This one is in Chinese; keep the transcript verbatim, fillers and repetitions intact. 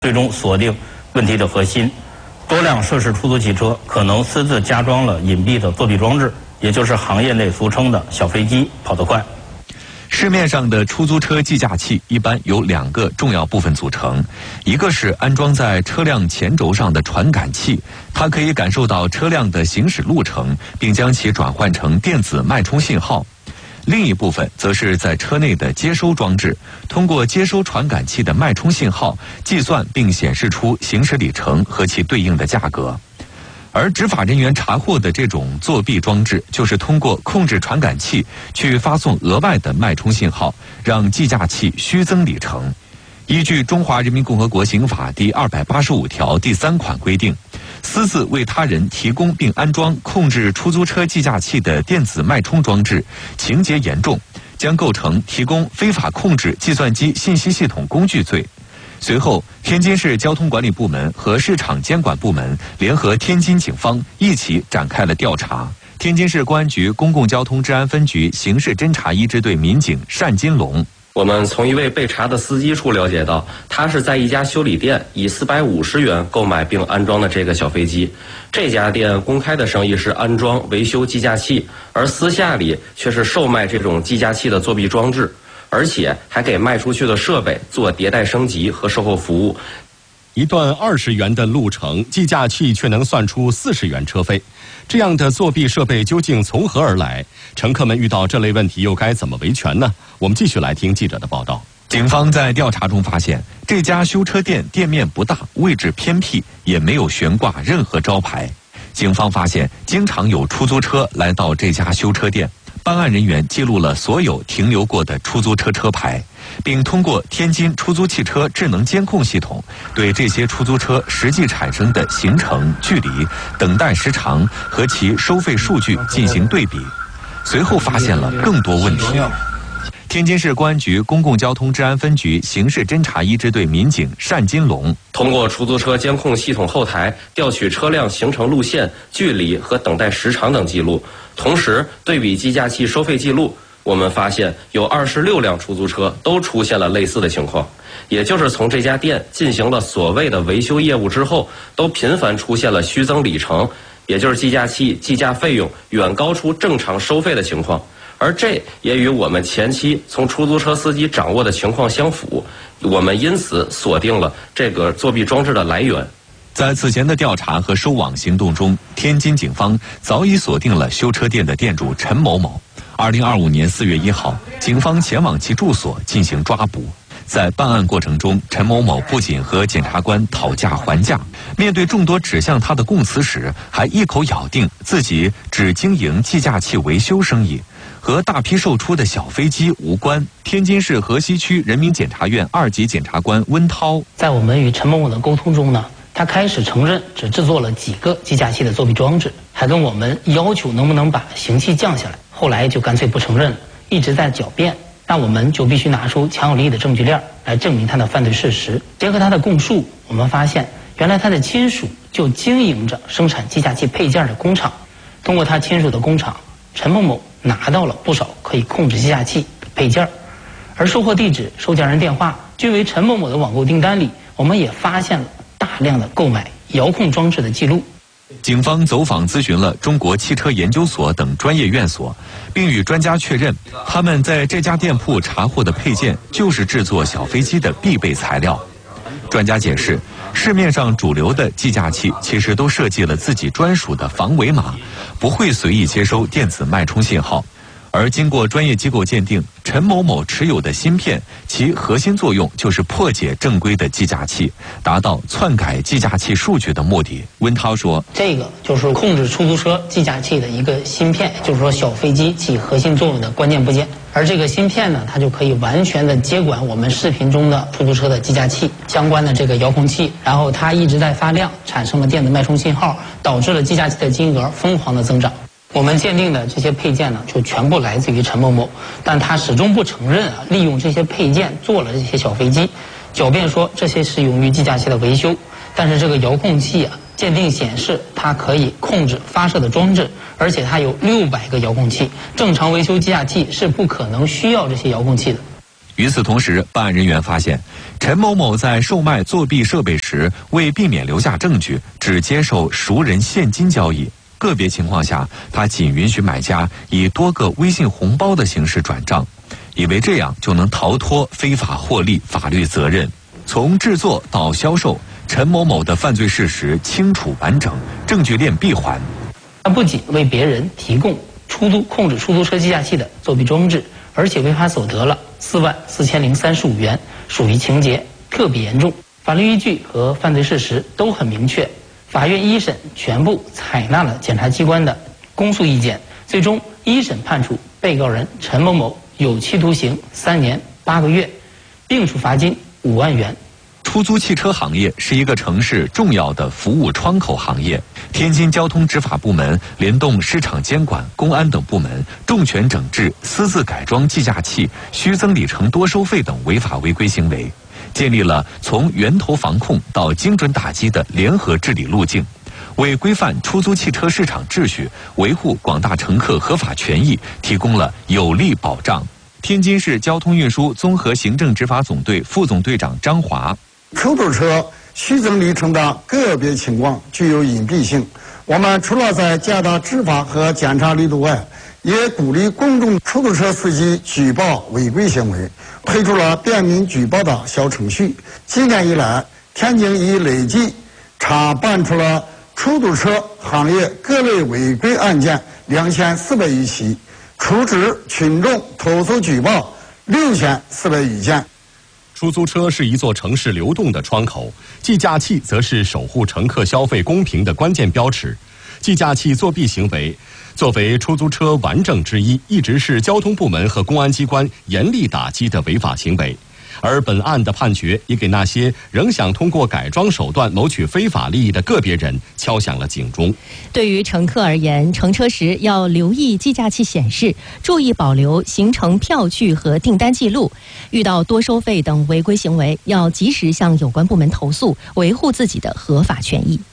最终锁定问题的核心。多辆涉事出租汽车可能私自加装了隐蔽的作弊装置，也就是行业内俗称的小飞机，跑得快。 市面上的出租车计价器一般由两个重要部分组成，一个是安装在车辆前轴上的传感器，它可以感受到车辆的行驶路程，并将其转换成电子脉冲信号。另一部分则是在车内的接收装置，通过接收传感器的脉冲信号，计算并显示出行驶里程和其对应的价格。而执法人员查获的这种作弊装置，就是通过控制传感器去发送额外的脉冲信号，让计价器虚增里程。依据《中华人民共和国刑法》第二百八十五条第三款规定，私自为他人提供并安装控制出租车计价器的电子脉冲装置，情节严重，将构成提供非法控制计算机信息系统工具罪。随后，天津市交通管理部门和市场监管部门联合天津警方一起展开了调查。天津市公安局公共交通治安分局刑事侦查一支队民警单金龙。 我们从一位被查的司机处了解到，他是在一家修理店以四百五十元购买并安装的这个小飞机。这家店公开的生意是安装、维修计价器，而私下里却是售卖这种计价器的作弊装置，而且还给卖出去的设备做迭代升级和售后服务。 一段二十元的路程，计价器却能算出四十元车费，这样的作弊设备究竟从何而来？乘客们遇到这类问题又该怎么维权呢？我们继续来听记者的报道。 警方在调查中发现，这家修车店店面不大，位置偏僻，也没有悬挂任何招牌。警方发现，经常有出租车来到这家修车店。办案人员记录了所有停留过的出租车车牌，并通过天津出租汽车智能监控系统，对这些出租车实际产生的行程、距离、等待时长和其收费数据进行对比。随后发现了更多问题。天津市公安局公共交通治安分局刑事侦查一支队民警单金龙通过出租车监控系统后台调取车辆行程路线、距离和等待时长等记录，同时对比计价器收费记录，我们发现有二十六辆出租车都出现了类似的情况，也就是从这家店进行了所谓的维修业务之后，都频繁出现了虚增里程，也就是计价器计价费用远高出正常收费的情况。而这也与我们前期从出租车司机掌握的情况相符，我们因此锁定了这个作弊装置的来源。 在此前的调查和收网行动中，天津警方早已锁定了修车店的店主陈某某。二零二五年四月一号，警方前往其住所进行抓捕。在办案过程中，陈某某不仅和检察官讨价还价，面对众多指向他的供词时，还一口咬定自己只经营计价器维修生意，和大批售出的小飞机无关。天津市河西区人民检察院二级检察官温涛在我们与陈某某的沟通中呢，他开始承认只制作了几个计价器的作弊装置，还跟我们要求能不能把刑期降下来。后来就干脆不承认了，一直在狡辩。那我们就必须拿出强有力的证据链来证明他的犯罪事实。结合他的供述，我们发现原来他的亲属就经营着生产计价器配件的工厂。通过他亲属的工厂，陈某某拿到了不少可以控制计价器的配件，而售货地址、收件人电话均为陈某某的网购订单里，我们也发现了大量的购买遥控装置的记录。 警方走访咨询了中国汽车研究所等专业院所，并与专家确认，他们在这家店铺查获的配件就是制作小飞机的必备材料。专家解释，市面上主流的计价器其实都设计了自己专属的防伪码，不会随意接收电子脉冲信号。而经过专业机构鉴定，陈某某持有的芯片，其核心作用就是破解正规的计价器，达到篡改计价器数据的目的。温涛说， 这个就是控制出租车计价器的一个芯片，就是说小飞机起核心作用的关键部件。而这个芯片呢，它就可以完全的接管我们视频中的出租车的计价器相关的这个遥控器，然后它一直在发亮，产生了电子脉冲信号，导致了计价器的金额疯狂的增长。我们鉴定的这些配件呢，就全部来自于陈某某，但他始终不承认啊，利用这些配件做了这些小飞机，狡辩说这些是用于计价器的维修。但是这个遥控器啊，鉴定显示它可以控制发射的装置，而且它有六百个遥控器，正常维修计价器是不可能需要这些遥控器的。 与此同时，办案人员发现，陈某某在售卖作弊设备时，为避免留下证据，只接受熟人现金交易。个别情况下，他仅允许买家以多个微信红包的形式转账，以为这样就能逃脱非法获利法律责任。从制作到销售，陈某某的犯罪事实清楚完整，证据链闭环。 他不仅为别人提供出租控制出租车计价器的作弊装置，而且违法所得了四万四千零三十五元，属于情节特别严重。法律依据和犯罪事实都很明确，法院一审全部采纳了检察机关的公诉意见，最终一审判处被告人陈某某有期徒刑三年八个月，并处罚金五万元。 出租汽车行业是一个城市重要的服务窗口行业。天津交通执法部门联动市场监管、公安等部门，重拳整治私自改装计价器、虚增里程多收费等违法违规行为，建立了从源头防控到精准打击的联合治理路径，为规范出租汽车市场秩序、维护广大乘客合法权益提供了有力保障。天津市交通运输综合行政执法总队副总队长张华。 出租车虚增里程的个别情况具有隐蔽性，我们除了在加大执法和检查力度外，也鼓励公众出租车司机举报违规行为，推出了便民举报的小程序。今年以来，天津已累计查办出了出租车行业各类违规案件两千四百余起，处置群众投诉举报六千四百余件。 出租车是一座城市流动的窗口，计价器则是守护乘客消费公平的关键标尺。计价器作弊行为作为出租车顽症之一，一直是交通部门和公安机关严厉打击的违法行为。而本案的判决也给那些仍想通过改装手段谋取非法利益的个别人敲响了警钟。 对于乘客而言，乘车时要留意计价器显示，注意保留行程票据和订单记录。遇到多收费等违规行为，要及时向有关部门投诉，维护自己的合法权益。